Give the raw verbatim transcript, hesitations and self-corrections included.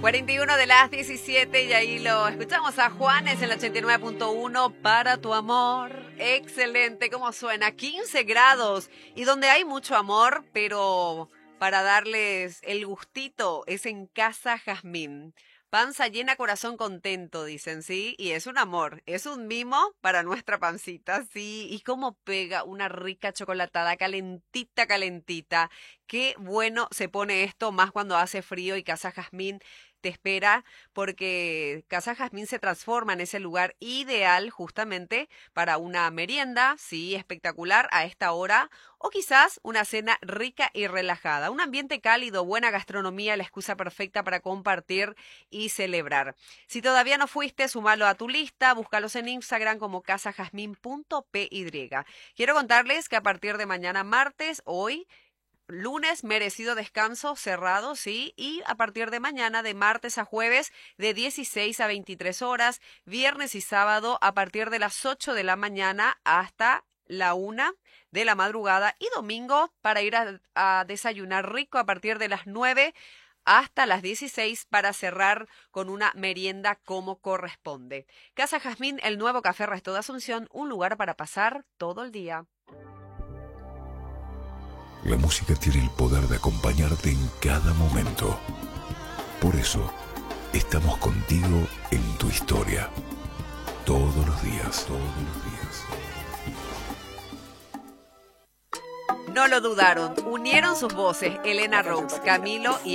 cuarenta y uno de las diecisiete y ahí lo escuchamos a Juanes en el ochenta y nueve punto uno para tu amor. Excelente, ¿cómo suena? quince grados y donde hay mucho amor, pero para darles el gustito es en Casa Jazmín. Panza llena, corazón contento, dicen, ¿sí? Y es un amor, es un mimo para nuestra pancita, ¿sí? Y cómo pega una rica chocolatada calentita, calentita. Qué bueno se pone esto, más cuando hace frío y Casa Jazmín te espera, porque Casa Jazmín se transforma en ese lugar ideal justamente para una merienda, sí, espectacular a esta hora, o quizás una cena rica y relajada. Un ambiente cálido, buena gastronomía, la excusa perfecta para compartir y celebrar. Si todavía no fuiste, sumalo a tu lista, búscalos en Instagram como casa jazmín punto p y. Quiero contarles que a partir de mañana martes, hoy, lunes, merecido descanso cerrado, sí, y a partir de mañana, de martes a jueves, de dieciséis a veintitrés horas, viernes y sábado a partir de las ocho de la mañana hasta la una de la madrugada y domingo para ir a, a desayunar rico a partir de las nueve hasta las dieciséis para cerrar con una merienda como corresponde. Casa Jazmín, el nuevo Café Resto de Asunción, un lugar para pasar todo el día. La música tiene el poder de acompañarte en cada momento. Por eso, estamos contigo en tu historia. Todos los días, todos los días. No lo dudaron, unieron sus voces Elena Rose, Camilo y